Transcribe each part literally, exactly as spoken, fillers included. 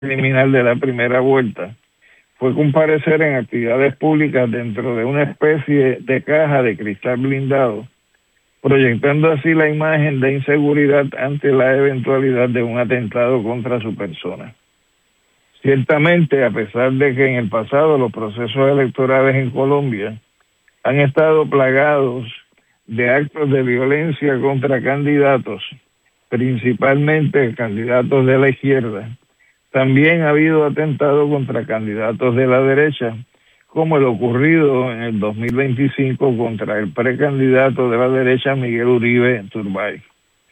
preliminar de la primera vuelta fue comparecer en actividades públicas dentro de una especie de caja de cristal blindado, proyectando así la imagen de inseguridad ante la eventualidad de un atentado contra su persona. Ciertamente, a pesar de que en el pasado los procesos electorales en Colombia han estado plagados de actos de violencia contra candidatos, principalmente candidatos de la izquierda, también ha habido atentados contra candidatos de la derecha, como el ocurrido en el dos mil veinticinco contra el precandidato de la derecha Miguel Uribe Turbay.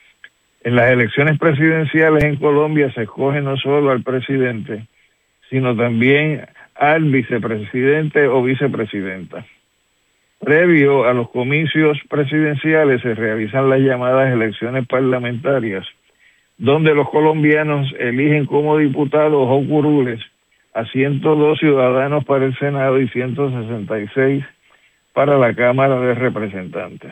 En las elecciones presidenciales en Colombia se escoge no solo al presidente, sino también al vicepresidente o vicepresidenta. Previo a los comicios presidenciales se realizan las llamadas elecciones parlamentarias, donde los colombianos eligen como diputados o curules a ciento dos ciudadanos para el Senado y ciento sesenta y seis para la Cámara de Representantes.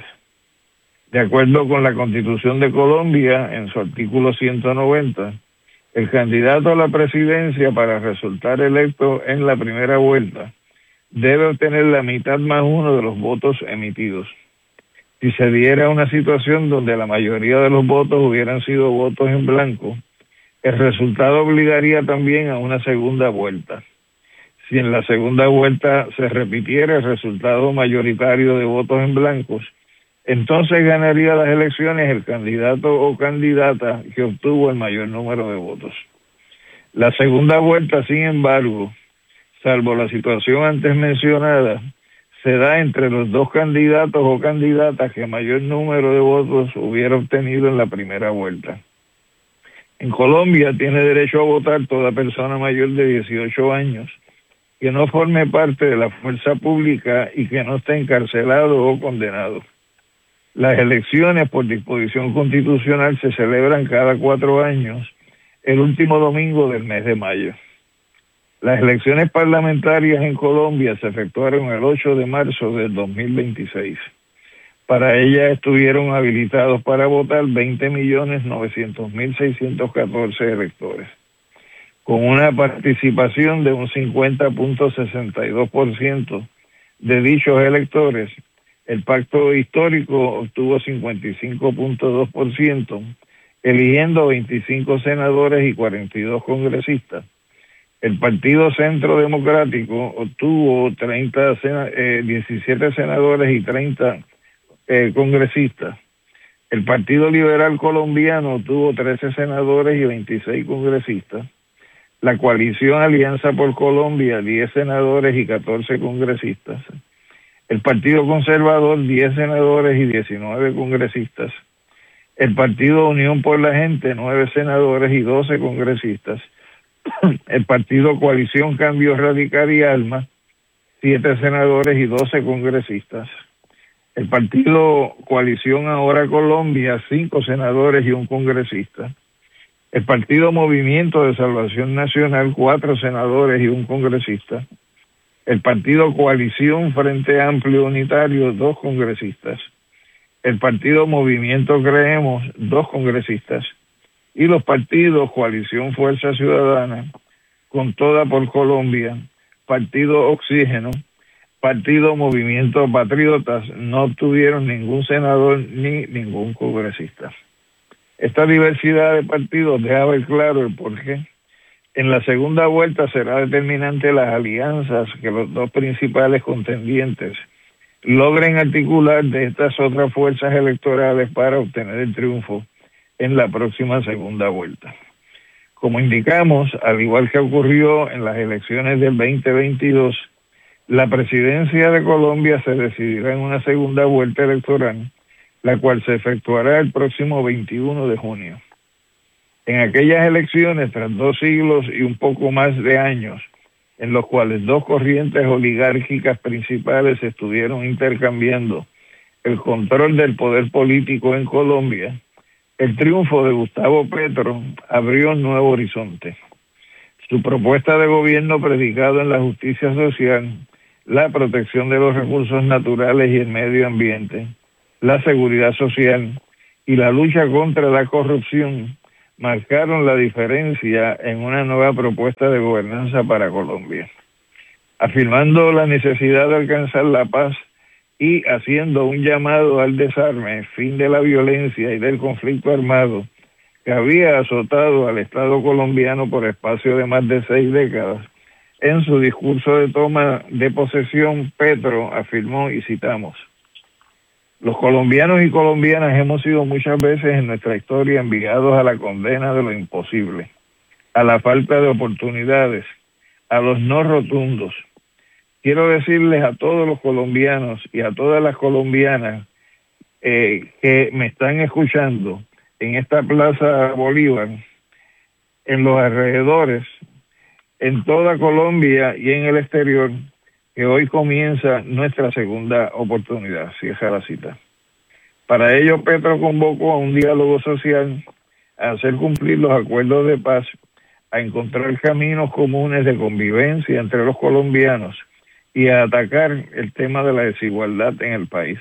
De acuerdo con la Constitución de Colombia, en su artículo ciento noventa, el candidato a la presidencia para resultar electo en la primera vuelta debe obtener la mitad más uno de los votos emitidos. Si se diera una situación donde la mayoría de los votos hubieran sido votos en blanco, el resultado obligaría también a una segunda vuelta. Si en la segunda vuelta se repitiera el resultado mayoritario de votos en blancos, entonces ganaría las elecciones el candidato o candidata que obtuvo el mayor número de votos. La segunda vuelta, sin embargo, salvo la situación antes mencionada, se da entre los dos candidatos o candidatas que mayor número de votos hubiera obtenido en la primera vuelta. En Colombia tiene derecho a votar toda persona mayor de dieciocho años que no forme parte de la fuerza pública y que no esté encarcelado o condenado. Las elecciones por disposición constitucional se celebran cada cuatro años, el último domingo del mes de mayo. Las elecciones parlamentarias en Colombia se efectuaron el ocho de marzo del dos mil veintiséis. Para ellas estuvieron habilitados para votar veinte millones novecientos mil seiscientos catorce electores. Con una participación de un cincuenta punto sesenta y dos por ciento de dichos electores, el pacto histórico obtuvo cincuenta y cinco punto dos por ciento, eligiendo veinticinco senadores y cuarenta y dos congresistas. El Partido Centro Democrático obtuvo treinta, eh, diecisiete senadores y treinta eh, congresistas. El Partido Liberal Colombiano obtuvo trece senadores y veintiséis congresistas. La coalición Alianza por Colombia, diez senadores y catorce congresistas. El Partido Conservador, diez senadores y diecinueve congresistas. El Partido Unión por la Gente, nueve senadores y doce congresistas. El Partido Coalición Cambio Radical y Alma, siete senadores y doce congresistas. El Partido Coalición Ahora Colombia, cinco senadores y un congresista. El Partido Movimiento de Salvación Nacional, cuatro senadores y un congresista. El Partido Coalición Frente Amplio Unitario, dos congresistas. El Partido Movimiento Creemos, dos congresistas. Y los partidos Coalición Fuerza Ciudadana, Con Toda por Colombia, Partido Oxígeno, Partido Movimiento Patriotas, no obtuvieron ningún senador ni ningún congresista. Esta diversidad de partidos deja ver claro el porqué. En la segunda vuelta será determinante las alianzas que los dos principales contendientes logren articular de estas otras fuerzas electorales para obtener el triunfo en la próxima segunda vuelta. Como indicamos, al igual que ocurrió en las elecciones del veinte veintidós, la presidencia de Colombia se decidirá en una segunda vuelta electoral, la cual se efectuará el próximo veintiuno de junio. En aquellas elecciones, tras dos siglos y un poco más de años, en los cuales dos corrientes oligárquicas principales estuvieron intercambiando el control del poder político en Colombia, el triunfo de Gustavo Petro abrió un nuevo horizonte. Su propuesta de gobierno predicado en la justicia social, la protección de los recursos naturales y el medio ambiente, la seguridad social y la lucha contra la corrupción marcaron la diferencia en una nueva propuesta de gobernanza para Colombia, afirmando la necesidad de alcanzar la paz y haciendo un llamado al desarme, fin de la violencia y del conflicto armado que había azotado al Estado colombiano por espacio de más de seis décadas. En su discurso de toma de posesión, Petro afirmó, y citamos: los colombianos y colombianas hemos sido muchas veces en nuestra historia enviados a la condena de lo imposible, a la falta de oportunidades, a los no rotundos. Quiero decirles a todos los colombianos y a todas las colombianas eh, que me están escuchando en esta Plaza Bolívar, en los alrededores, en toda Colombia y en el exterior, que hoy comienza nuestra segunda oportunidad. Cierra la cita. Para ello, Petro convocó a un diálogo social, a hacer cumplir los acuerdos de paz, a encontrar caminos comunes de convivencia entre los colombianos y a atacar el tema de la desigualdad en el país.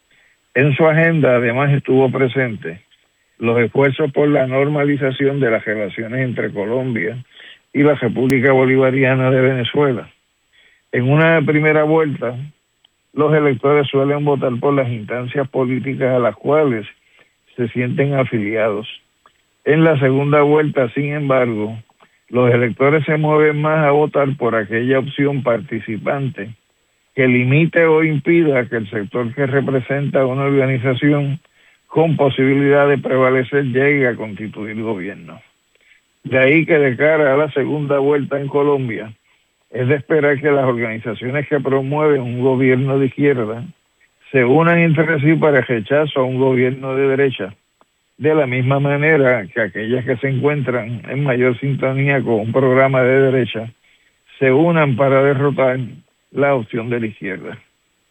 En su agenda, además, estuvo presente los esfuerzos por la normalización de las relaciones entre Colombia y la República Bolivariana de Venezuela. En una primera vuelta, los electores suelen votar por las instancias políticas a las cuales se sienten afiliados. En la segunda vuelta, sin embargo, los electores se mueven más a votar por aquella opción participante que limite o impida que el sector que representa una organización con posibilidad de prevalecer llegue a constituir gobierno. De ahí que de cara a la segunda vuelta en Colombia, es de esperar que las organizaciones que promueven un gobierno de izquierda se unan entre sí para el rechazo a un gobierno de derecha, de la misma manera que aquellas que se encuentran en mayor sintonía con un programa de derecha se unan para derrotar la opción de la izquierda.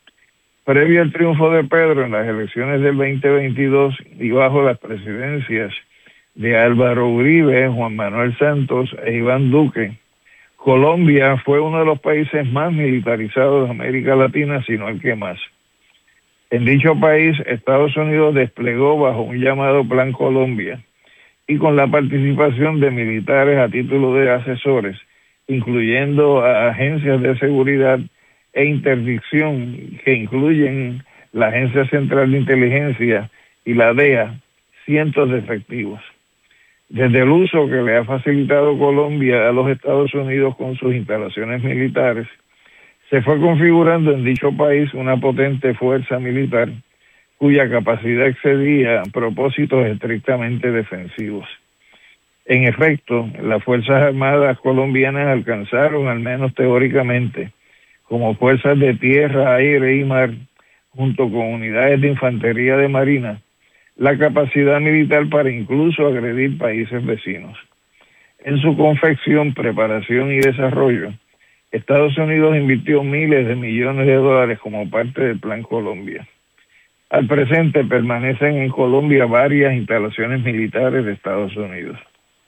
Previo al triunfo de Pedro en las elecciones del veinte veintidós y bajo las presidencias de Álvaro Uribe, Juan Manuel Santos e Iván Duque, Colombia fue uno de los países más militarizados de América Latina, sino el que más. En dicho país, Estados Unidos desplegó bajo un llamado Plan Colombia y con la participación de militares a título de asesores, incluyendo a agencias de seguridad e interdicción que incluyen la Agencia Central de Inteligencia y la D E A, cientos de efectivos. Desde el uso que le ha facilitado Colombia a los Estados Unidos con sus instalaciones militares, se fue configurando en dicho país una potente fuerza militar cuya capacidad excedía propósitos estrictamente defensivos. En efecto, las Fuerzas Armadas colombianas alcanzaron, al menos teóricamente, como fuerzas de tierra, aire y mar, junto con unidades de infantería de marina, la capacidad militar para incluso agredir países vecinos. En su confección, preparación y desarrollo, Estados Unidos invirtió miles de millones de dólares como parte del Plan Colombia. Al presente permanecen en Colombia varias instalaciones militares de Estados Unidos.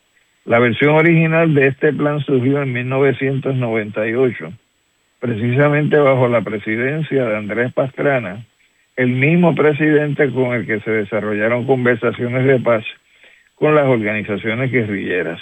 La versión original de este plan surgió en mil novecientos noventa y ocho, precisamente bajo la presidencia de Andrés Pastrana, el mismo presidente con el que se desarrollaron conversaciones de paz con las organizaciones guerrilleras.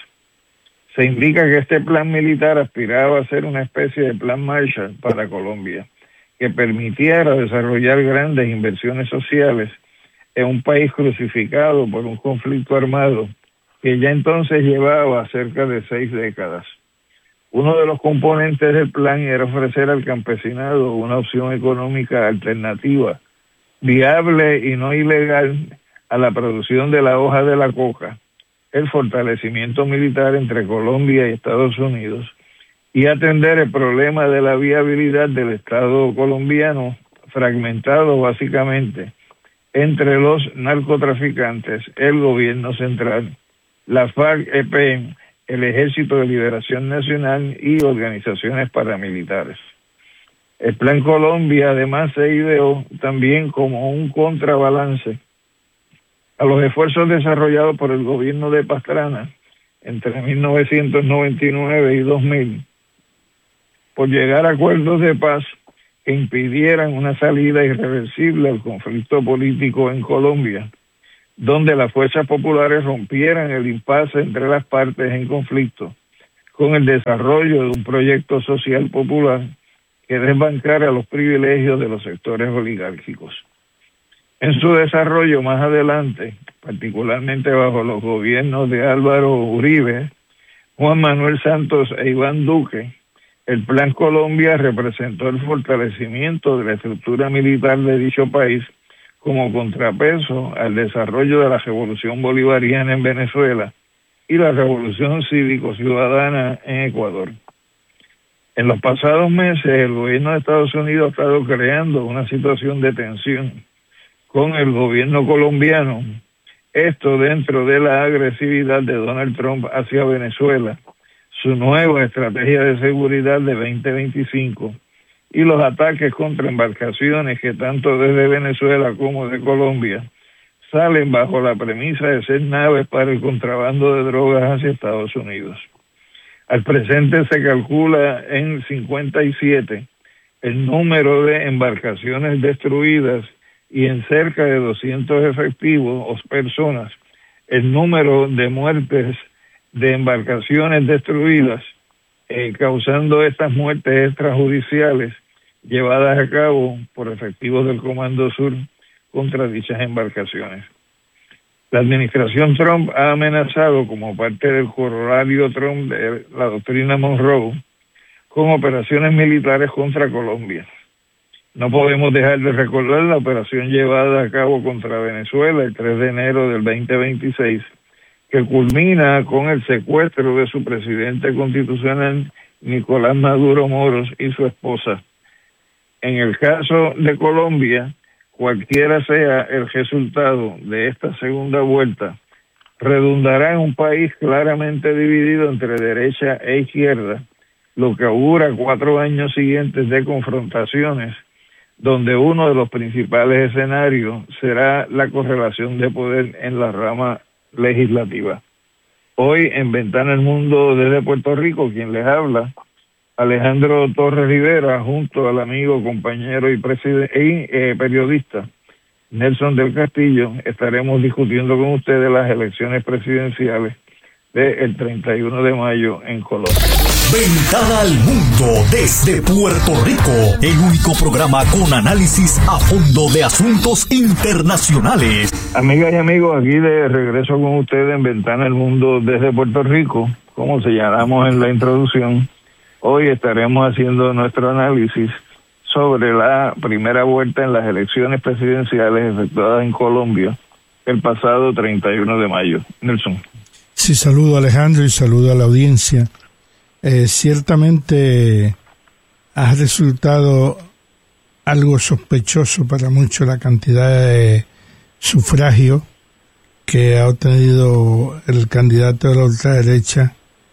Se indica que este plan militar aspiraba a ser una especie de plan Marshall para Colombia, que permitiera desarrollar grandes inversiones sociales en un país crucificado por un conflicto armado que ya entonces llevaba cerca de seis décadas. Uno de los componentes del plan era ofrecer al campesinado una opción económica alternativa, viable y no ilegal a la producción de la hoja de la coca, el fortalecimiento militar entre Colombia y Estados Unidos y atender el problema de la viabilidad del Estado colombiano, fragmentado básicamente entre los narcotraficantes, el gobierno central, la FARC-E P, el Ejército de Liberación Nacional y organizaciones paramilitares. El Plan Colombia además se ideó también como un contrabalance a los esfuerzos desarrollados por el gobierno de Pastrana entre mil novecientos noventa y nueve y dos mil por llegar a acuerdos de paz que impidieran una salida irreversible al conflicto político en Colombia, donde las fuerzas populares rompieran el impasse entre las partes en conflicto con el desarrollo de un proyecto social popular que desbancara los privilegios de los sectores oligárquicos. En su desarrollo más adelante, particularmente bajo los gobiernos de Álvaro Uribe, Juan Manuel Santos e Iván Duque, el Plan Colombia representó el fortalecimiento de la estructura militar de dicho país como contrapeso al desarrollo de la revolución bolivariana en Venezuela y la revolución cívico-ciudadana en Ecuador. En los pasados meses, el gobierno de Estados Unidos ha estado creando una situación de tensión con el gobierno colombiano, esto dentro de la agresividad de Donald Trump hacia Venezuela, su nueva estrategia de seguridad de veinte veinticinco y los ataques contra embarcaciones que tanto desde Venezuela como de Colombia salen bajo la premisa de ser naves para el contrabando de drogas hacia Estados Unidos. Al presente se calcula en cincuenta y siete el número de embarcaciones destruidas y en cerca de doscientos efectivos o personas el número de muertes de embarcaciones destruidas, eh, causando estas muertes extrajudiciales llevadas a cabo por efectivos del Comando Sur contra dichas embarcaciones. La administración Trump ha amenazado, como parte del corolario Trump de la doctrina Monroe, con operaciones militares contra Colombia. No podemos dejar de recordar la operación llevada a cabo contra Venezuela el tres de enero del veinte veintiséis, que culmina con el secuestro de su presidente constitucional, Nicolás Maduro Moros, y su esposa. En el caso de Colombia, cualquiera sea el resultado de esta segunda vuelta, redundará en un país claramente dividido entre derecha e izquierda, lo que augura cuatro años siguientes de confrontaciones, donde uno de los principales escenarios será la correlación de poder en la rama legislativa. Hoy en Ventana al Mundo desde Puerto Rico, quien les habla, Alejandro Torres Rivera, junto al amigo, compañero y, preside- y eh, periodista Nelson del Castillo, estaremos discutiendo con ustedes las elecciones presidenciales del treinta y uno de mayo en Colombia. Ventana al Mundo desde Puerto Rico, el único programa con análisis a fondo de asuntos internacionales. Amigas y amigos, aquí de regreso con ustedes en Ventana al Mundo desde Puerto Rico, como señalamos en la introducción. Hoy estaremos haciendo nuestro análisis sobre la primera vuelta en las elecciones presidenciales efectuadas en Colombia el pasado treinta y uno de mayo. Nelson. Sí, saludo a Alejandro y saludo a la audiencia. Eh, ciertamente ha resultado algo sospechoso para muchos la cantidad de sufragio que ha obtenido el candidato de la ultraderecha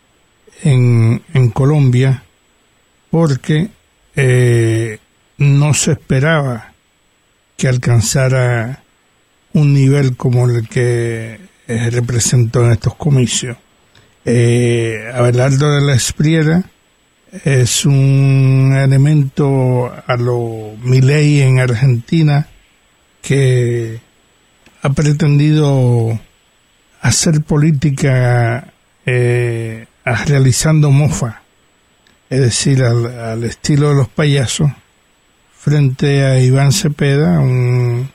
en, en Colombia, porque eh, no se esperaba que alcanzara un nivel como el que eh, representó en estos comicios. Eh, Abelardo de la Espriella es un elemento a lo Milei en Argentina, que ha pretendido hacer política eh, realizando mofa, es decir, al, al estilo de los payasos, frente a Iván Cepeda, un,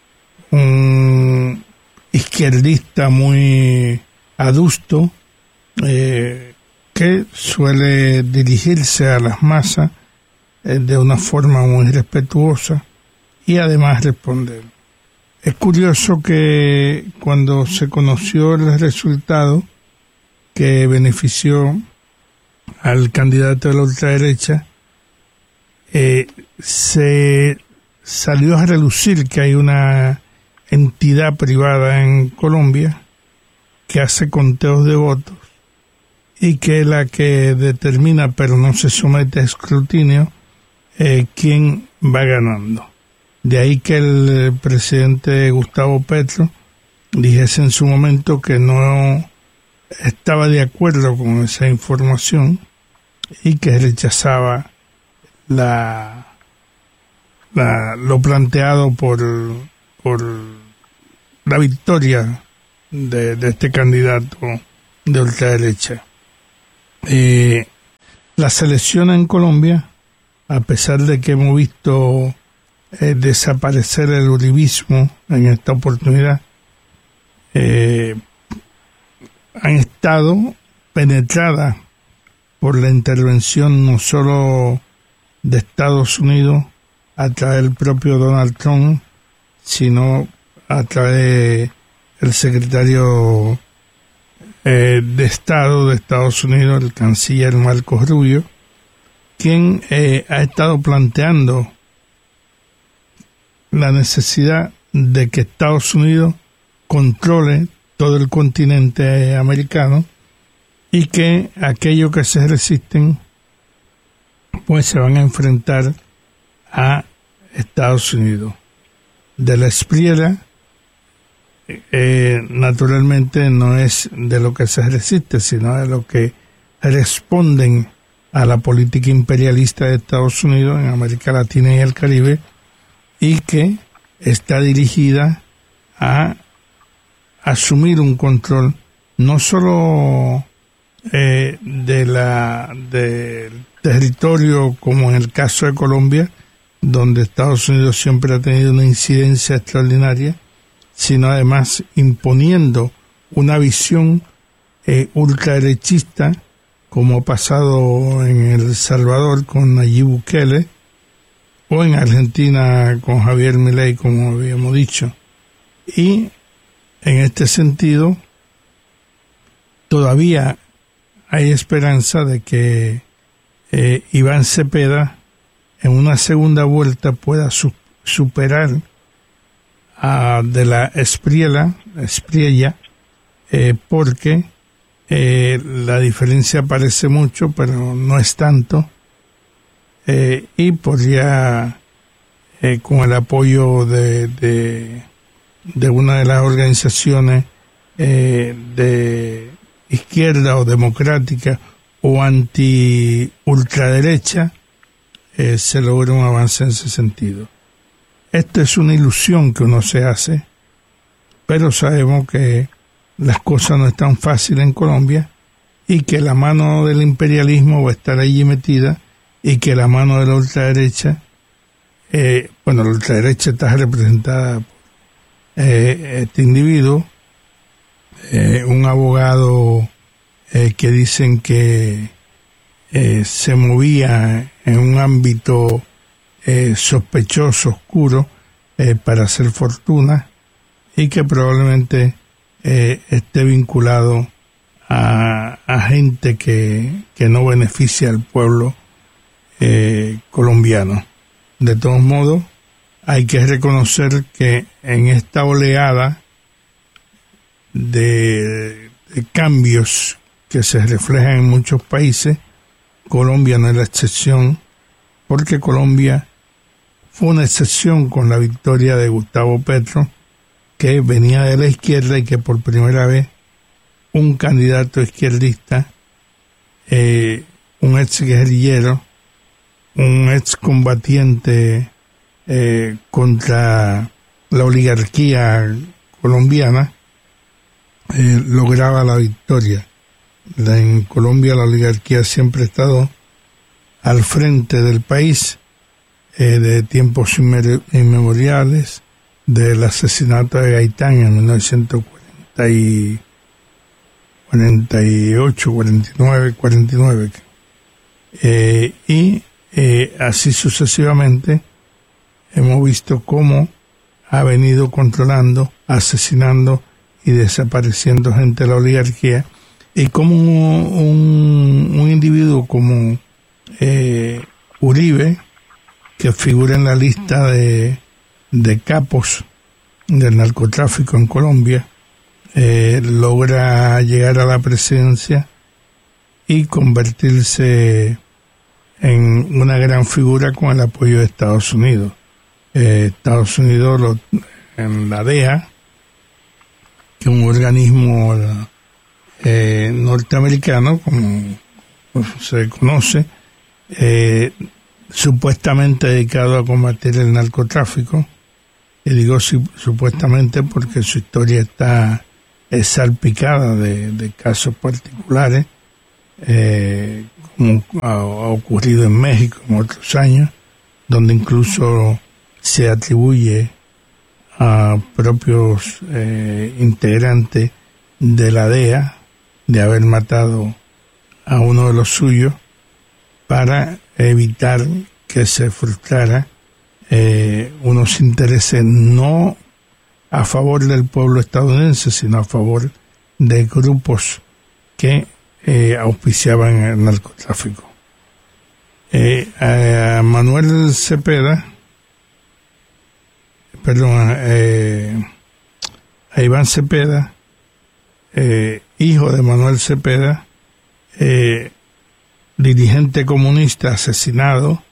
un izquierdista muy adusto, eh, que suele dirigirse a las masas eh, de una forma muy respetuosa y además responder. Es curioso que cuando se conoció el resultado que benefició al candidato de la ultraderecha, eh, se salió a relucir que hay una entidad privada en Colombia que hace conteos de votos y que es la que determina, pero no se somete a escrutinio, eh, quién va ganando. De ahí que el presidente Gustavo Petro dijese en su momento que no estaba de acuerdo con esa información y que rechazaba la, la lo planteado por por la victoria de, de este candidato de ultraderecha. Eh, las elecciones en Colombia, a pesar de que hemos visto eh, desaparecer el uribismo en esta oportunidad, eh, han estado penetradas por la intervención no solo de Estados Unidos a través del propio Donald Trump, sino a través del secretario eh, de Estado de Estados Unidos, el canciller Marco Rubio, quien eh, ha estado planteando la necesidad de que Estados Unidos controle todo el continente americano y que aquellos que se resisten pues se van a enfrentar a Estados Unidos. De la Espriella eh, naturalmente no es de lo que se resiste, sino de lo que responden a la política imperialista de Estados Unidos en América Latina y el Caribe, y que está dirigida a asumir un control no solo eh, de la del territorio, como en el caso de Colombia, donde Estados Unidos siempre ha tenido una incidencia extraordinaria, sino además imponiendo una visión eh, ultraderechista, como ha pasado en El Salvador con Nayib Bukele, o en Argentina con Javier Milei, como habíamos dicho. Y en este sentido, todavía hay esperanza de que eh, Iván Cepeda en una segunda vuelta pueda su, superar a de la Espriella, Espriella eh, porque eh, la diferencia parece mucho, pero no es tanto, eh, y podría, eh, con el apoyo de, de, de una de las organizaciones eh, de izquierda o democrática o anti-ultraderecha, eh, se logra un avance en ese sentido. Esto es una ilusión que uno se hace, pero sabemos que las cosas no están fáciles en Colombia y que la mano del imperialismo va a estar allí metida y que la mano de la ultraderecha, eh, bueno, la ultraderecha está representada por eh, este individuo, eh, un abogado eh, que dicen que eh, se movía en un ámbito eh, sospechoso, oscuro, eh, para hacer fortuna, y que probablemente eh, esté vinculado a, a gente que, que no beneficia al pueblo eh, colombiano. De todos modos, hay que reconocer que en esta oleada de, de cambios que se reflejan en muchos países, Colombia no es la excepción, porque Colombia fue una excepción con la victoria de Gustavo Petro, que venía de la izquierda y que por primera vez un candidato izquierdista, eh, un ex guerrillero, un ex combatiente eh, contra la oligarquía colombiana, eh, lograba la victoria. La, en Colombia la oligarquía siempre ha estado al frente del país eh, de tiempos inmemoriales, del asesinato de Gaitán en mil novecientos cuarenta y ocho, cuarenta y nueve, cuarenta y nueve, eh, y eh, así sucesivamente hemos visto cómo ha venido controlando, asesinando y desapareciendo gente de la oligarquía, y como un, un individuo como eh, Uribe, que figura en la lista de, de capos del narcotráfico en Colombia, eh, logra llegar a la presidencia y convertirse en una gran figura con el apoyo de Estados Unidos. Eh, Estados Unidos lo, en la D E A, que es un organismo eh, norteamericano, como se conoce, eh, supuestamente dedicado a combatir el narcotráfico, Y digo si, supuestamente porque su historia está es salpicada de, de casos particulares, eh, como ha, ha ocurrido en México en otros años, donde incluso se atribuye a propios eh, integrantes de la D E A de haber matado a uno de los suyos para evitar que se frustrara eh, unos intereses no a favor del pueblo estadounidense, sino a favor de grupos que eh, auspiciaban el narcotráfico. Eh, a Manuel Cepeda, perdón, eh, a Iván Cepeda, eh, hijo de Manuel Cepeda, eh, dirigente comunista asesinado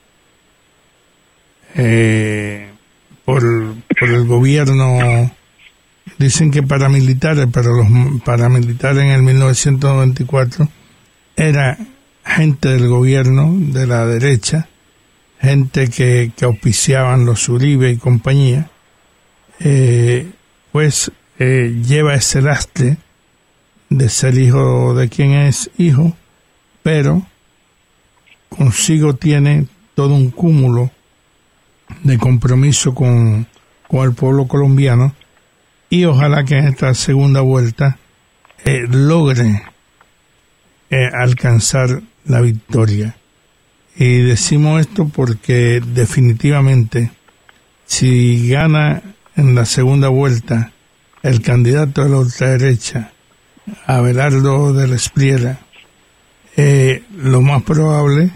eh, por, por el gobierno, dicen que paramilitares, pero los paramilitares en el mil novecientos noventa y cuatro era gente del gobierno de la derecha, gente que, que auspiciaban los Uribe y compañía, eh, pues eh, lleva ese lastre de ser hijo de quien es hijo, pero consigo tiene todo un cúmulo de compromiso con, con el pueblo colombiano, y ojalá que en esta segunda vuelta eh, logre eh, alcanzar la victoria. Y decimos esto porque definitivamente si gana en la segunda vuelta el candidato de la ultraderecha, Abelardo de la Espriella, eh, lo más probable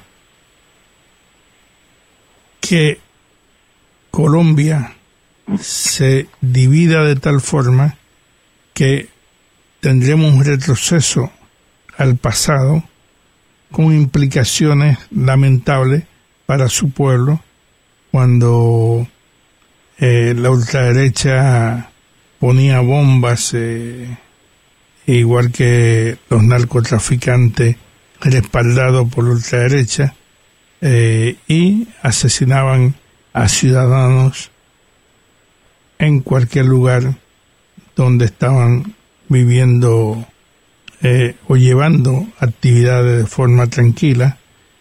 que Colombia se divida de tal forma que tendremos un retroceso al pasado con implicaciones lamentables para su pueblo, cuando eh, la ultraderecha ponía bombas, eh, igual que los narcotraficantes respaldados por la ultraderecha, eh, y asesinaban a ciudadanos en cualquier lugar donde estaban viviendo eh, o llevando actividades de forma tranquila.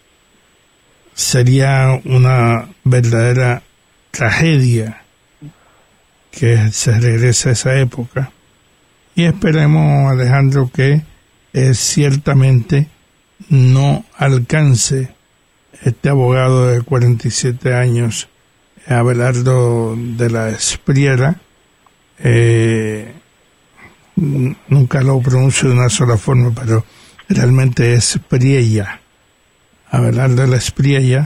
Sería una verdadera tragedia que se regrese a esa época, y esperemos, Alejandro, que eh, ciertamente no alcance este abogado de cuarenta y siete años, Abelardo de la Espriella, eh, nunca lo pronuncio de una sola forma, pero realmente es Espriella, Abelardo de la Espriella,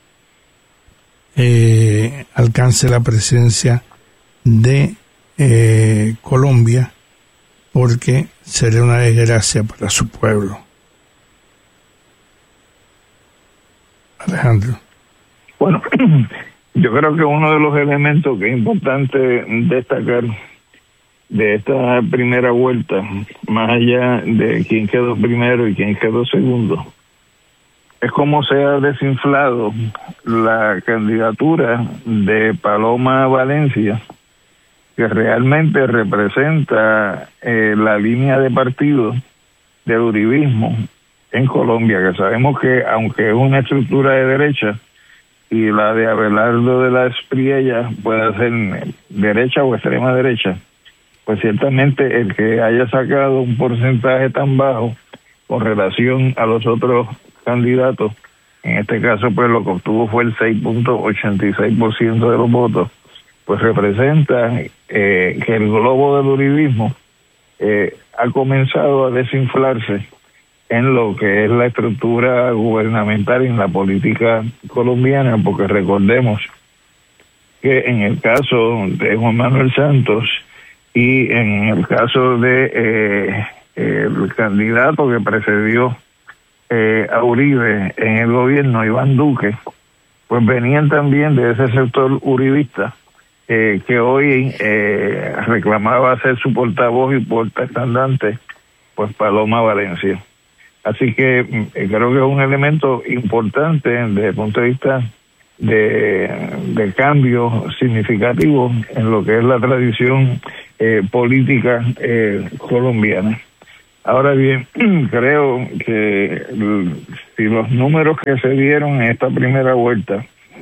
eh, alcance la presidencia de eh, Colombia, porque sería una desgracia para su pueblo. Alejandro. Bueno, yo creo que uno de los elementos que es importante destacar de esta primera vuelta, más allá de quién quedó primero y quién quedó segundo, es cómo se ha desinflado la candidatura de Paloma Valencia, que realmente representa eh, la línea de partido del uribismo en Colombia, que sabemos que aunque es una estructura de derecha, y la de Abelardo de la Espriella puede ser derecha o extrema derecha, pues ciertamente el que haya sacado un porcentaje tan bajo con relación a los otros candidatos, en este caso pues lo que obtuvo fue el seis punto ochenta y seis por ciento de los votos, pues representa eh, que el globo del uribismo eh, ha comenzado a desinflarse en lo que es la estructura gubernamental y en la política colombiana, porque recordemos que en el caso de Juan Manuel Santos y en el caso de eh, el candidato que precedió eh, a Uribe en el gobierno, Iván Duque, pues venían también de ese sector uribista eh, que hoy eh, reclamaba ser su portavoz y portaestandante, pues Paloma Valencia. Así que eh, creo que es un elemento importante desde el punto de vista de, de cambios significativos en lo que es la tradición eh, política eh, colombiana. Ahora bien, creo que si los números que se dieron en esta primera vuelta,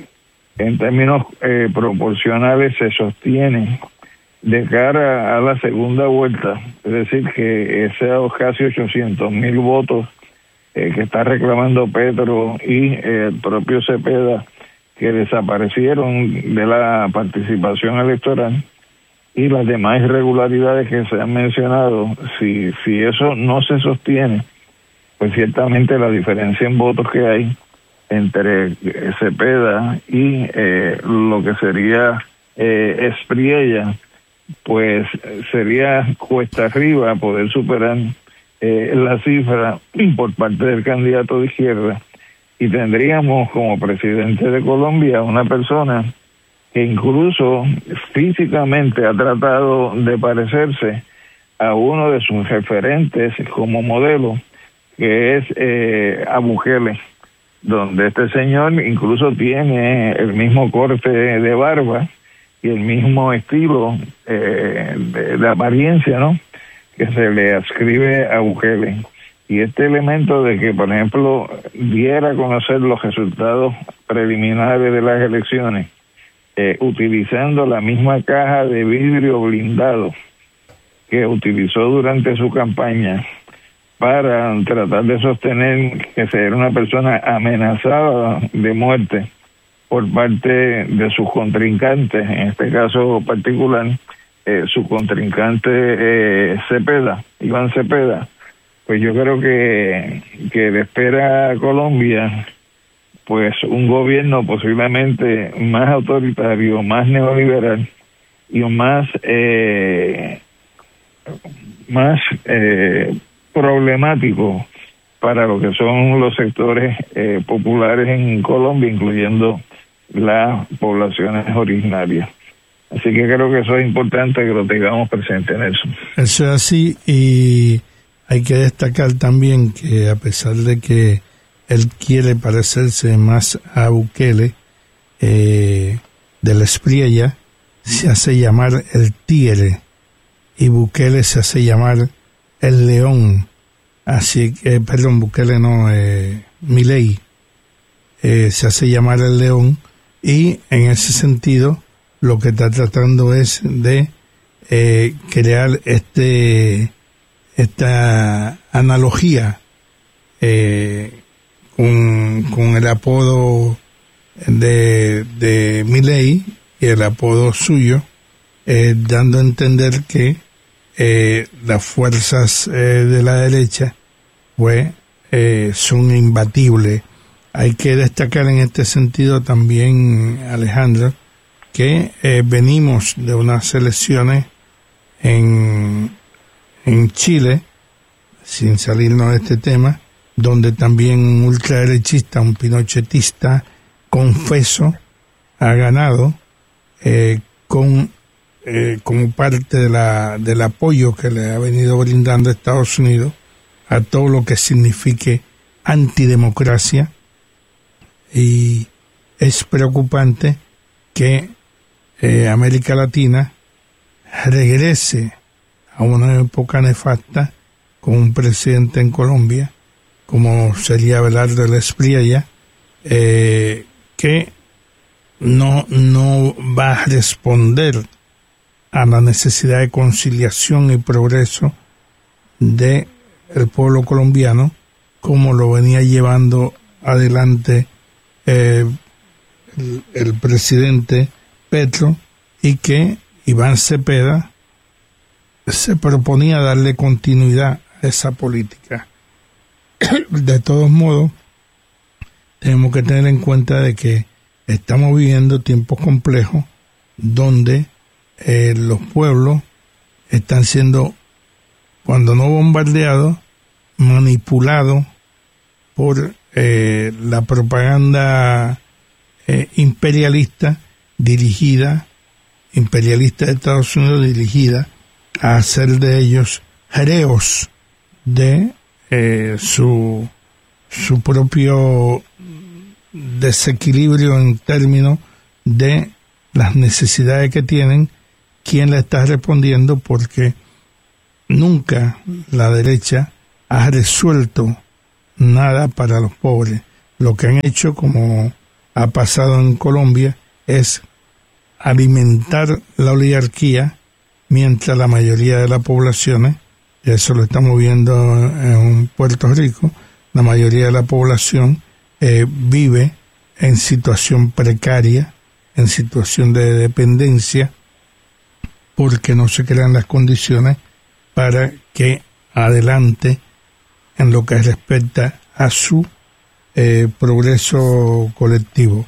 en términos eh, proporcionales, se sostienen de cara a la segunda vuelta, es decir, que esos casi ochocientos mil votos eh, que está reclamando Petro y eh, el propio Cepeda, que desaparecieron de la participación electoral, y las demás irregularidades que se han mencionado, si, si eso no se sostiene, pues ciertamente la diferencia en votos que hay entre Cepeda y eh, lo que sería eh, Espriella, pues sería cuesta arriba poder superar eh, la cifra por parte del candidato de izquierda, y tendríamos como presidente de Colombia una persona que incluso físicamente ha tratado de parecerse a uno de sus referentes como modelo, que es eh, a Bukele, donde este señor incluso tiene el mismo corte de barba y el mismo estilo eh, de, de apariencia, ¿no?, que se le ascribe a Bukele. Y este elemento de que, por ejemplo, diera a conocer los resultados preliminares de las elecciones eh, utilizando la misma caja de vidrio blindado que utilizó durante su campaña para tratar de sostener que se era una persona amenazada de muerte por parte de sus contrincantes, en este caso particular, eh, su contrincante eh, Cepeda, Iván Cepeda, pues yo creo que, que le espera a Colombia pues un gobierno posiblemente más autoritario, más neoliberal y más eh, más eh, problemático para lo que son los sectores eh, populares en Colombia, incluyendo las poblaciones originarias. Así que creo que eso es importante que lo tengamos presente, Nelson. Eso es así, y hay que destacar también que a pesar de que él quiere parecerse más a Bukele, eh, de la Espriella se hace llamar el tigre y Bukele se hace llamar el león. Así que, eh, perdón, Bukele no, eh, Milei eh, se hace llamar el león, y en ese sentido lo que está tratando es de eh, crear este esta analogía eh, con, con el apodo de, de Milei y el apodo suyo, eh, dando a entender que eh, las fuerzas eh, de la derecha pues eh, son imbatibles. Hay que destacar en este sentido también, Alejandro, que eh, venimos de unas elecciones en, en Chile, sin salirnos de este tema, donde también un ultraderechista, un pinochetista confeso, ha ganado eh, con eh, como parte de la del apoyo que le ha venido brindando Estados Unidos a todo lo que signifique antidemocracia. Y es preocupante que eh, América Latina regrese a una época nefasta con un presidente en Colombia como sería Abelardo de la Espriella, eh, que no, no va a responder a la necesidad de conciliación y progreso de el pueblo colombiano como lo venía llevando adelante eh, el, el presidente Petro, y que Iván Cepeda se proponía darle continuidad a esa política. De todos modos, tenemos que tener en cuenta de que estamos viviendo tiempos complejos donde eh, los pueblos están siendo, cuando no bombardeados, manipulados por eh, la propaganda eh, imperialista dirigida, imperialista de Estados Unidos dirigida a hacer de ellos reos de eh, su su propio desequilibrio en términos de las necesidades que tienen, quién le está respondiendo, porque nunca la derecha ha resuelto nada para los pobres. Lo que han hecho, como ha pasado en Colombia, es alimentar la oligarquía, mientras la mayoría de las poblaciones, y eso lo estamos viendo en Puerto Rico, la mayoría de la población eh, vive en situación precaria, en situación de dependencia, porque no se crean las condiciones para que adelante en lo que respecta a su eh, progreso colectivo.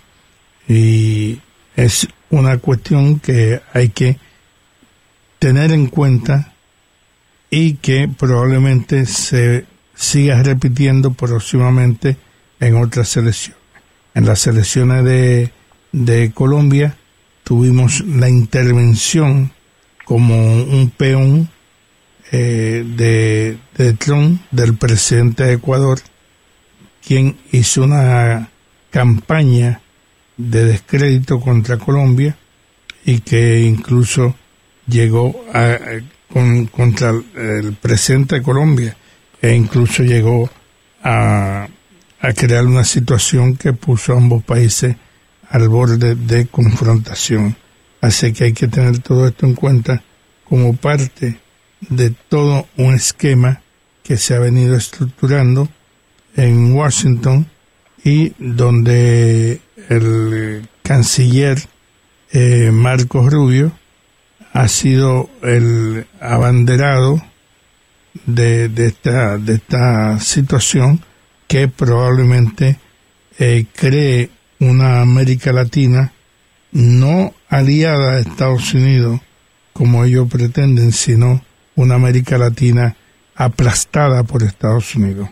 Y es una cuestión que hay que tener en cuenta y que probablemente se siga repitiendo próximamente en otras elecciones. En las elecciones de, de Colombia tuvimos la intervención como un peón eh, de, de Trump, del presidente de Ecuador, quien hizo una campaña de descrédito contra Colombia y que incluso llegó a, con, contra el presidente de Colombia, e incluso llegó a, a crear una situación que puso a ambos países al borde de confrontación. Así que hay que tener todo esto en cuenta como parte de todo un esquema que se ha venido estructurando en Washington, y donde el canciller eh, Marco Rubio ha sido el abanderado de, de, esta, de esta situación, que probablemente eh, cree una América Latina no aliada a Estados Unidos como ellos pretenden, sino una América Latina aplastada por Estados Unidos.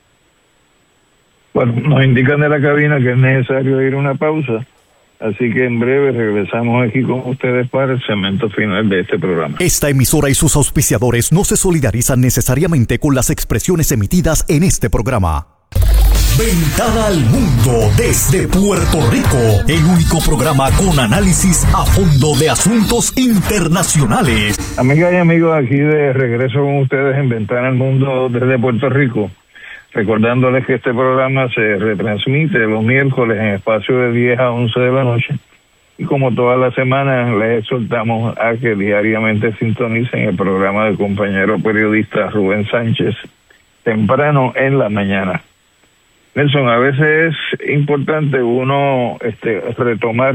Bueno, nos indican de la cabina que es necesario ir a una pausa, así que en breve regresamos aquí con ustedes para el segmento final de este programa. Esta emisora y sus auspiciadores no se solidarizan necesariamente con las expresiones emitidas en este programa. Ventana al Mundo desde Puerto Rico, el único programa con análisis a fondo de asuntos internacionales. Amigas y amigos, aquí de regreso con ustedes en Ventana al Mundo desde Puerto Rico. Recordándoles que este programa se retransmite los miércoles en espacio de diez a once de la noche. Y como todas las semanas, les exhortamos a que diariamente sintonicen el programa del compañero periodista Rubén Sánchez, temprano en la mañana. Nelson, a veces es importante uno este, retomar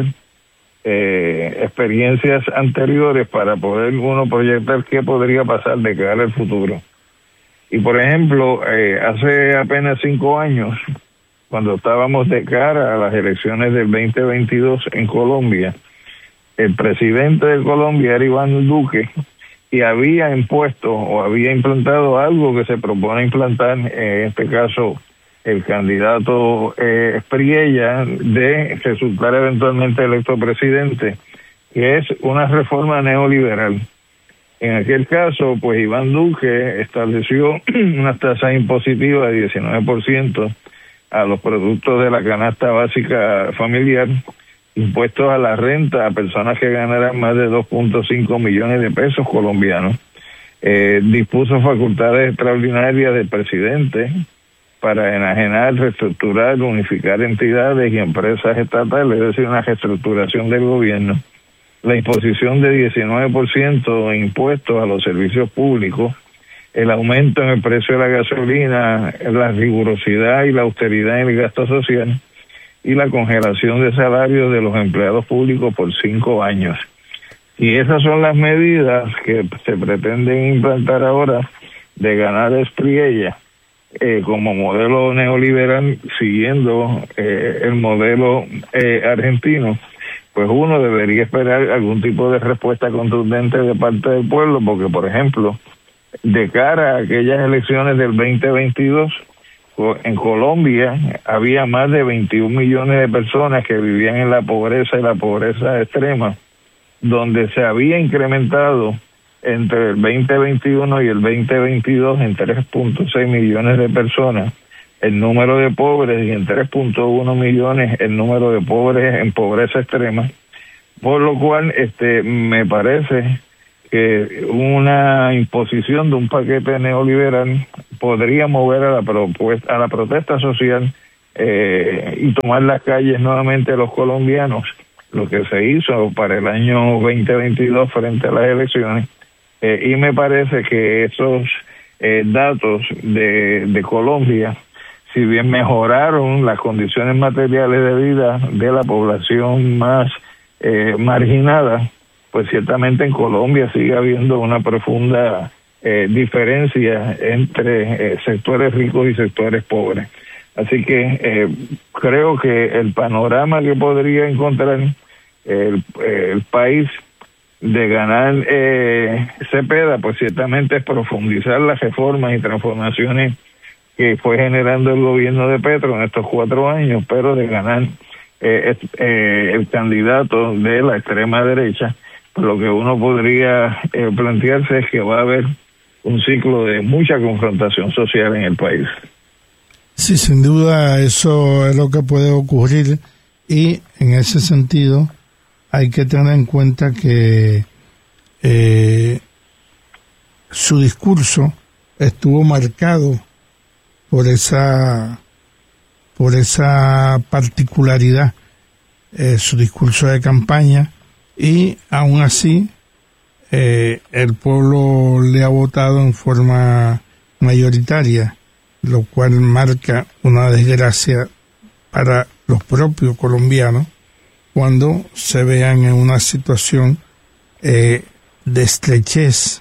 eh, experiencias anteriores para poder uno proyectar qué podría pasar de cara al futuro. Y por ejemplo, eh, hace apenas cinco años, cuando estábamos de cara a las elecciones del veinte veintidós en Colombia, el presidente de Colombia era Iván Duque, y había impuesto o había implantado algo que se propone implantar, en este caso el candidato eh, Spriella, de resultar eventualmente electo presidente, que es una reforma neoliberal. En aquel caso, pues Iván Duque estableció una tasa impositiva de diecinueve por ciento a los productos de la canasta básica familiar, impuestos a la renta a personas que ganaran más de dos punto cinco millones de pesos colombianos. Eh, dispuso facultades extraordinarias del presidente para enajenar, reestructurar, unificar entidades y empresas estatales, es decir, una reestructuración del gobierno. La imposición de diecinueve por ciento de impuestos a los servicios públicos, el aumento en el precio de la gasolina, la rigurosidad y la austeridad en el gasto social, y la congelación de salarios de los empleados públicos por cinco años. Y esas son las medidas que se pretenden implantar ahora de ganar Spriella eh, como modelo neoliberal, siguiendo eh, el modelo eh, argentino. Pues uno debería esperar algún tipo de respuesta contundente de parte del pueblo, porque, por ejemplo, de cara a aquellas elecciones del veinte veintidós, en Colombia había más de veintiún millones de personas que vivían en la pobreza y la pobreza extrema, donde se había incrementado entre el veinte veintiuno y el veinte veintidós en tres punto seis millones de personas el número de pobres y en tres punto uno millones el número de pobres en pobreza extrema, por lo cual este me parece que una imposición de un paquete neoliberal podría mover a la propuesta, a la protesta social eh, y tomar las calles nuevamente a los colombianos, lo que se hizo para el año veinte veintidós frente a las elecciones, eh, y me parece que esos eh, datos de, de Colombia, si bien mejoraron las condiciones materiales de vida de la población más eh, marginada, pues ciertamente en Colombia sigue habiendo una profunda eh, diferencia entre eh, sectores ricos y sectores pobres. Así que eh, creo que el panorama que podría encontrar el, el país de ganar eh, Cepeda, pues ciertamente es profundizar las reformas y transformaciones que fue generando el gobierno de Petro en estos cuatro años, pero de ganar eh, eh, el candidato de la extrema derecha, lo que uno podría eh, plantearse es que va a haber un ciclo de mucha confrontación social en el país. Sí, sin duda eso es lo que puede ocurrir, y en ese sentido hay que tener en cuenta que eh, su discurso estuvo marcado por esa por esa particularidad, eh, su discurso de campaña, y aún así eh, el pueblo le ha votado en forma mayoritaria, lo cual marca una desgracia para los propios colombianos cuando se vean en una situación eh, de estrechez.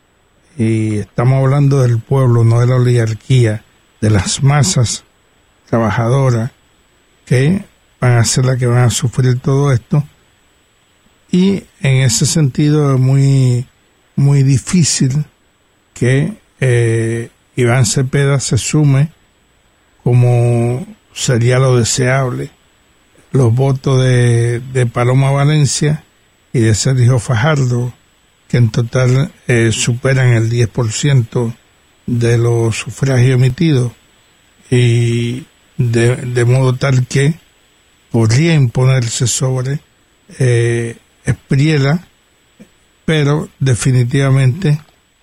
Y estamos hablando del pueblo, no de la oligarquía, de las masas trabajadoras que van a ser las que van a sufrir todo esto. Y en ese sentido es muy, muy difícil que eh, Iván Cepeda se sume, como sería lo deseable, los votos de, de Paloma Valencia y de Sergio Fajardo, que en total eh, superan el diez por ciento de los sufragios emitidos, y de, de modo tal que podría imponerse sobre eh, Espriella, pero definitivamente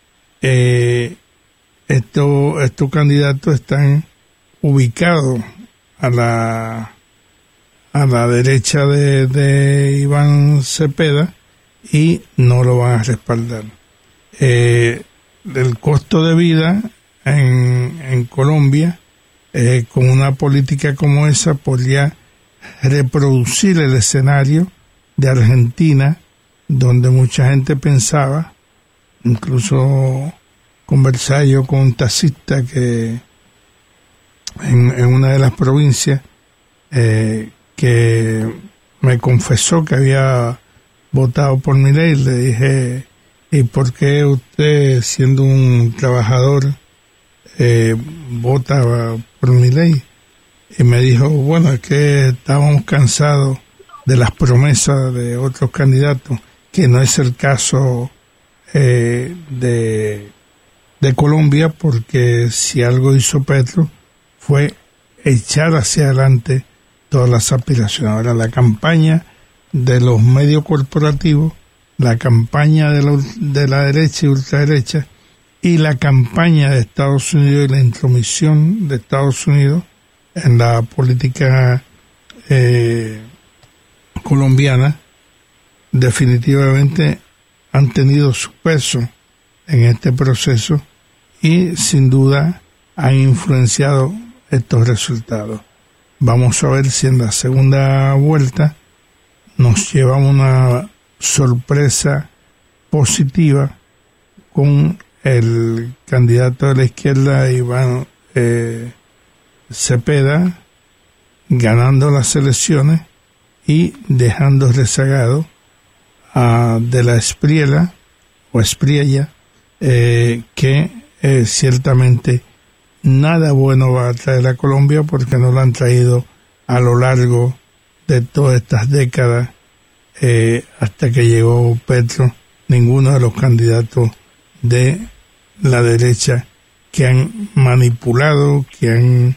eh, estos estos candidatos están ubicados a la a la derecha de, de Iván Cepeda y no lo van a respaldar. Eh, el costo de vida en, en Colombia, eh, con una política como esa, podría reproducir el escenario de Argentina, donde mucha gente pensaba, incluso conversaba yo con un taxista que en, en una de las provincias, eh, que me confesó que había votado por Milei. Le dije, ¿y por qué usted, siendo un trabajador, eh, vota por Milei? Y me dijo, bueno, es que estábamos cansados de las promesas de otros candidatos, que no es el caso eh, de, de Colombia, porque si algo hizo Petro fue echar hacia adelante todas las aspiraciones. Ahora, la campaña de los medios corporativos, la campaña de la, de la derecha y ultraderecha, y la campaña de Estados Unidos y la intromisión de Estados Unidos en la política eh, colombiana, definitivamente han tenido su peso en este proceso y sin duda han influenciado estos resultados. Vamos a ver si en la segunda vuelta nos llevamos una sorpresa positiva con el candidato de la izquierda, Iván eh, Cepeda, ganando las elecciones y dejando rezagado a de la Espriella o Espriella, eh, que eh, ciertamente nada bueno va a traer a Colombia, porque no lo han traído a lo largo de todas estas décadas, eh, hasta que llegó Petro, ninguno de los candidatos de la derecha que han manipulado, que han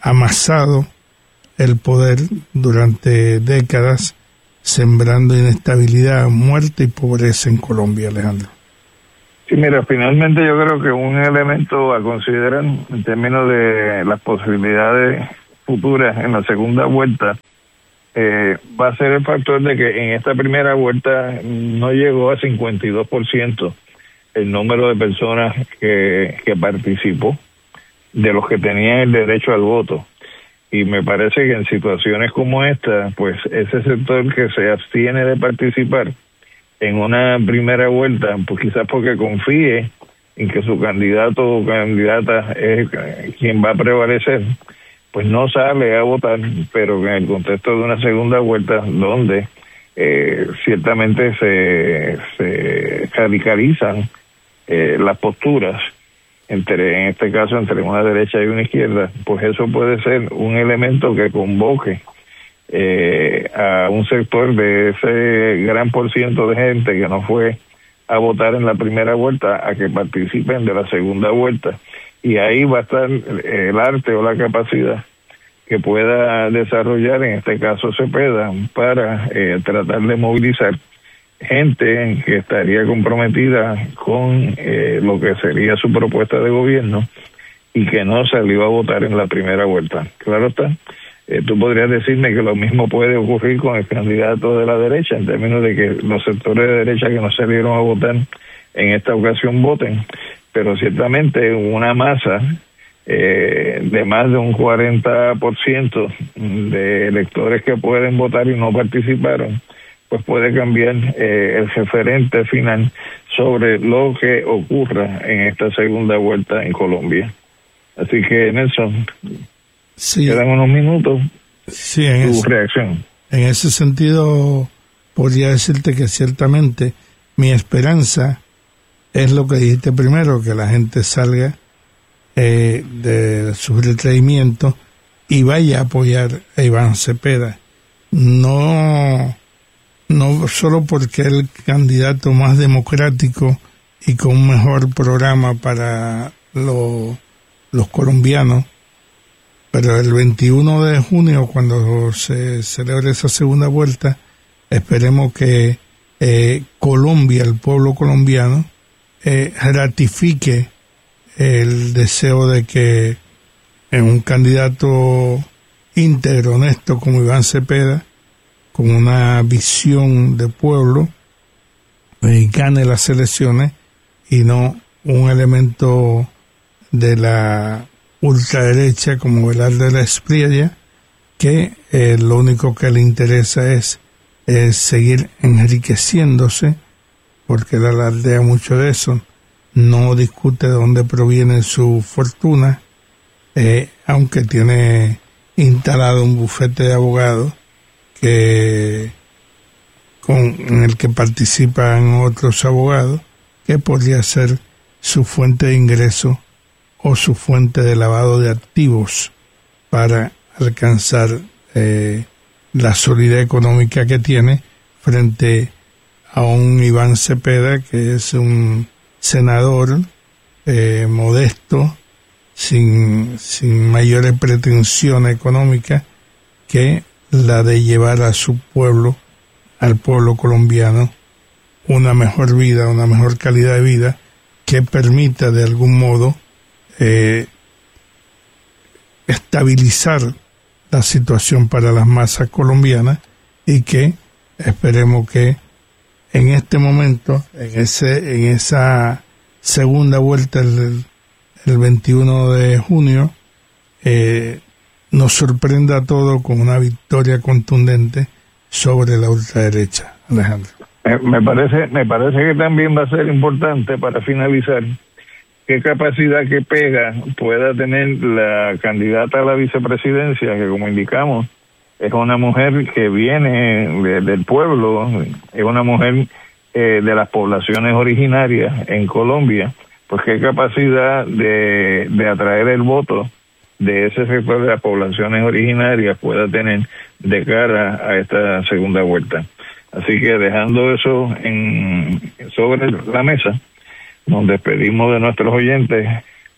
amasado el poder durante décadas, sembrando inestabilidad, muerte y pobreza en Colombia, Alejandro. Sí, mira, finalmente yo creo que un elemento a considerar en términos de las posibilidades futuras en la segunda vuelta eh, va a ser el factor de que en esta primera vuelta no llegó a cincuenta y dos por ciento el número de personas que, que participó de los que tenían el derecho al voto. Y me parece que en situaciones como esta, pues ese sector que se abstiene de participar en una primera vuelta, pues quizás porque confíe en que su candidato o candidata es quien va a prevalecer, pues no sale a votar, pero en el contexto de una segunda vuelta donde eh, ciertamente se, se radicalizan eh, las posturas, entre en este caso entre una derecha y una izquierda, pues eso puede ser un elemento que convoque eh, a un sector de ese gran por ciento de gente que no fue a votar en la primera vuelta a que participen de la segunda vuelta, y ahí va a estar el arte o la capacidad que pueda desarrollar en este caso Cepeda para eh, tratar de movilizar gente que estaría comprometida con eh, lo que sería su propuesta de gobierno y que no salió a votar en la primera vuelta. Claro está, eh, tú podrías decirme que lo mismo puede ocurrir con el candidato de la derecha, en términos de que los sectores de derecha que no salieron a votar en esta ocasión voten, pero ciertamente una masa eh, de más de un cuarenta por ciento de electores que pueden votar y no participaron, pues puede cambiar eh, el referente final sobre lo que ocurra en esta segunda vuelta en Colombia. Así que, Nelson, sí, quedan unos minutos. Sí, en tu ese, reacción. En ese sentido, podría decirte que ciertamente mi esperanza es lo que dijiste primero, que la gente salga eh, de su retraimiento y vaya a apoyar a Iván Cepeda. No... no solo porque es el candidato más democrático y con un mejor programa para lo, los colombianos, pero el veintiuno de junio, cuando se celebre esa segunda vuelta, esperemos que eh, Colombia, el pueblo colombiano, eh, ratifique el deseo de que en un candidato íntegro, honesto como Iván Cepeda, con una visión de pueblo, eh, gane las elecciones y no un elemento de la ultraderecha como Belardo de la Espriella, que eh, lo único que le interesa es, es seguir enriqueciéndose, porque él alardea mucho de eso, no discute de dónde proviene su fortuna, eh, aunque tiene instalado un bufete de abogados que con en el que participan otros abogados, que podría ser su fuente de ingreso o su fuente de lavado de activos para alcanzar eh, la solidez económica que tiene frente a un Iván Cepeda, que es un senador eh, modesto, sin, sin mayores pretensiones económicas que la de llevar a su pueblo, al pueblo colombiano, una mejor vida, una mejor calidad de vida que permita de algún modo eh, estabilizar la situación para las masas colombianas, y que esperemos que en este momento, en ese en esa segunda vuelta el, el veintiuno de junio, eh, nos sorprenda a todos con una victoria contundente sobre la ultraderecha. Alejandro. Eh, me parece, me parece que también va a ser importante, para finalizar, qué capacidad que pega pueda tener la candidata a la vicepresidencia, que como indicamos es una mujer que viene de, del pueblo, es una mujer eh, de las poblaciones originarias en Colombia, pues qué capacidad de, de atraer el voto de ese sector de las poblaciones originarias pueda tener de cara a esta segunda vuelta. Así que dejando eso en sobre la mesa, nos despedimos de nuestros oyentes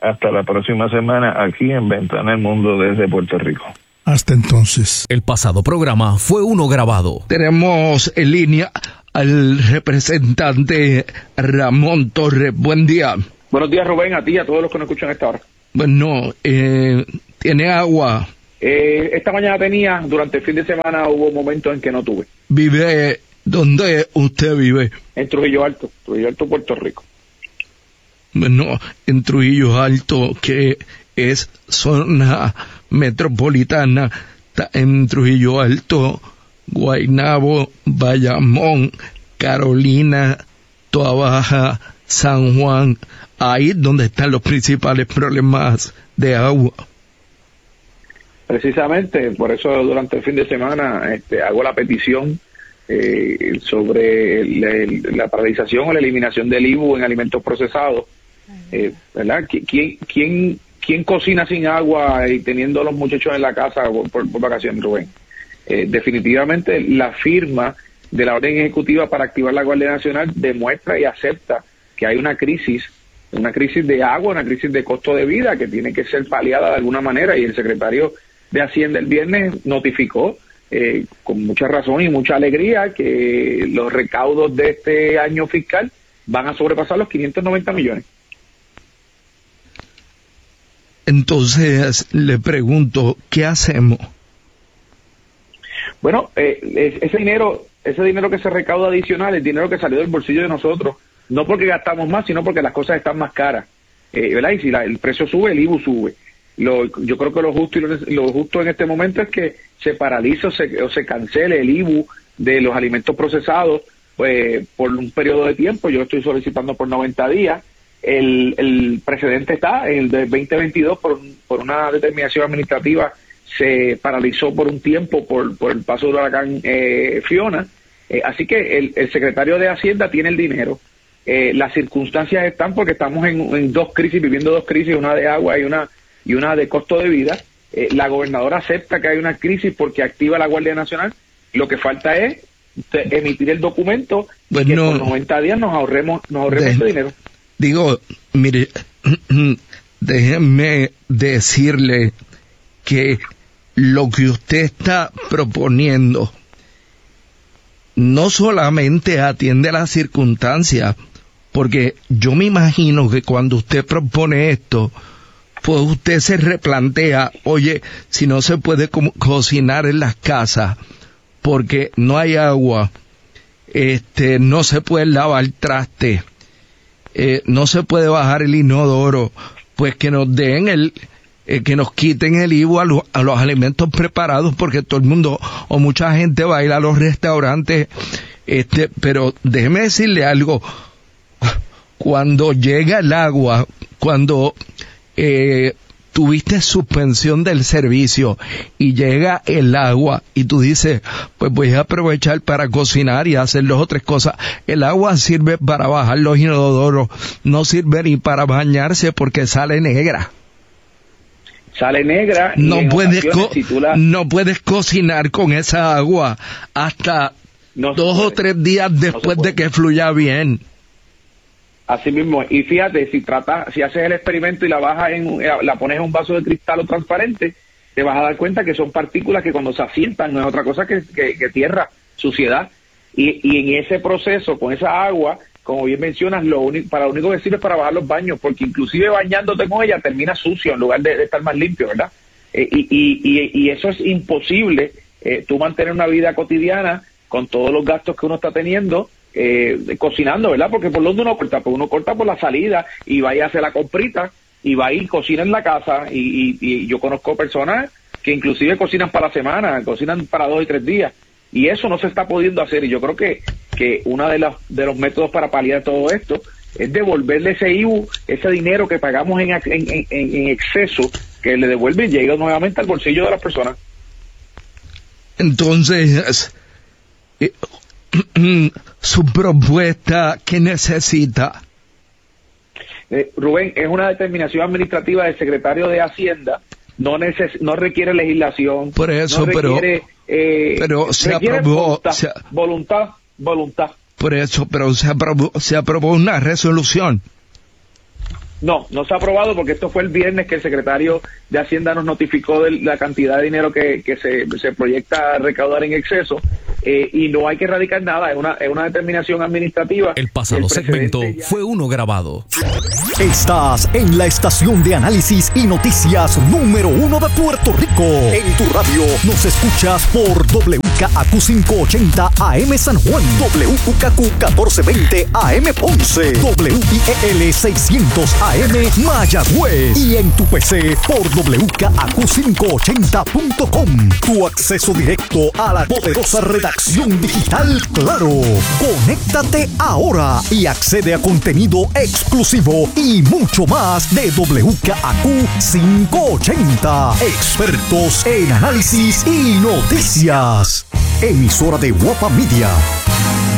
hasta la próxima semana aquí en Ventana al Mundo desde Puerto Rico. Hasta entonces. El pasado programa fue uno grabado. Tenemos en línea al representante Ramón Torres. Buen día. Buenos días, Rubén, a ti y a todos los que nos escuchan a esta hora. Bueno, eh, ¿tiene agua? Eh, esta mañana tenía, durante el fin de semana hubo momentos en que no tuve. ¿Vive? ¿Dónde usted vive? En Trujillo Alto, Trujillo Alto, Puerto Rico. Bueno, en Trujillo Alto, que es zona metropolitana, en Trujillo Alto, Guaynabo, Bayamón, Carolina, Toa Baja, San Juan, ahí es donde están los principales problemas de agua. Precisamente, por eso durante el fin de semana este, hago la petición eh, sobre el, el, la paralización o la eliminación del I B U en alimentos procesados. Eh, ¿verdad? ¿Quién, quién, ¿Quién cocina sin agua y teniendo a los muchachos en la casa por, por, por vacaciones, Rubén? Eh, definitivamente la firma de la orden ejecutiva para activar la Guardia Nacional demuestra y acepta que hay una crisis, una crisis de agua, una crisis de costo de vida que tiene que ser paliada de alguna manera, y el secretario de Hacienda el viernes notificó eh, con mucha razón y mucha alegría que los recaudos de este año fiscal van a sobrepasar los quinientos noventa millones. Entonces le pregunto, ¿qué hacemos? Bueno, eh, ese dinero, ese dinero que se recauda adicional, el dinero que salió del bolsillo de nosotros, no porque gastamos más, sino porque las cosas están más caras, eh, ¿verdad? Y si la, el precio sube, el I B U sube. Lo, yo creo que lo justo y lo, lo justo en este momento es que se paralice o se, o se cancele el I B U de los alimentos procesados pues, por un periodo de tiempo. Yo estoy solicitando por noventa días. El, el precedente está en el de veinte veintidós por, por una determinación administrativa se paralizó por un tiempo por, por el paso del huracán eh, Fiona, eh, así que el, el secretario de Hacienda tiene el dinero. Eh, las circunstancias están porque estamos en, en dos crisis, viviendo dos crisis, una de agua y una y una de costo de vida. Eh, la gobernadora acepta que hay una crisis porque activa la Guardia Nacional. Lo que falta es emitir el documento pues y que no, por noventa días nos ahorremos nos ahorremos de, ese dinero. Digo, mire, déjenme decirle que lo que usted está proponiendo no solamente atiende a las circunstancias, porque yo me imagino que cuando usted propone esto, pues usted se replantea, oye, si no se puede co- cocinar en las casas porque no hay agua, este, no se puede lavar traste, eh, no se puede bajar el inodoro, pues que nos den el, eh, que nos quiten el I V U a, lo, a los alimentos preparados, porque todo el mundo o mucha gente va a ir a los restaurantes, este, pero déjeme decirle algo, cuando llega el agua, cuando eh, tuviste suspensión del servicio y llega el agua y tú dices, pues voy a aprovechar para cocinar y hacer dos o tres cosas. El agua sirve para bajar los inodoros, no sirve ni para bañarse porque sale negra. Sale negra. Y no puedes co- si la... no puedes cocinar con esa agua hasta no dos o tres días después no de que fluya bien. Así mismo, y fíjate, si trata, si haces el experimento y la bajas en, la pones en un vaso de cristal o transparente, te vas a dar cuenta que son partículas que cuando se asientan no es otra cosa que, que, que tierra, suciedad, y, y en ese proceso, con esa agua, como bien mencionas, lo único, para lo único que sirve es para bajar los baños, porque inclusive bañándote con ella termina sucio en lugar de, de estar más limpio, ¿verdad? Eh, y, y, y, y eso es imposible, eh, tú mantener una vida cotidiana con todos los gastos que uno está teniendo, Eh, cocinando, ¿verdad? Porque por donde uno corta, pues uno corta por la salida y va y hace la comprita y va y cocina en la casa y, y, y yo conozco personas que inclusive cocinan para la semana, cocinan para dos y tres días y eso no se está pudiendo hacer y yo creo que que uno de los de los métodos para paliar todo esto es devolverle ese I V U, ese dinero que pagamos en, en, en, en exceso, que le devuelve y llega nuevamente al bolsillo de las personas. Entonces, eh, su propuesta, ¿qué necesita? Eh, Rubén, es una determinación administrativa del secretario de Hacienda, no neces no requiere legislación. Por eso, no requiere, pero, eh, pero se requiere aprobó, voluntad, se, voluntad, voluntad. Por eso, pero se aprobó, se aprobó una resolución. No, no se ha aprobado porque esto fue el viernes que el secretario de Hacienda nos notificó de la cantidad de dinero que, que se, se proyecta recaudar en exceso, eh, y no hay que erradicar nada, es una, es una determinación administrativa. El pasado segmento ya... fue uno grabado. Estás en la estación de análisis y noticias número uno de Puerto Rico. En tu radio nos escuchas por W K A Q quinientos ochenta A M San Juan, W K Q catorce veinte A M Ponce, W I E L seiscientos A M Mayagüez y en tu P C por W K A Q quinientos ochenta punto com. Tu acceso directo a la poderosa redacción digital Claro. Conéctate ahora y accede a contenido exclusivo y mucho más de W K A Q quinientos ochenta. Expertos en análisis y noticias. Emisora de Guapa Media.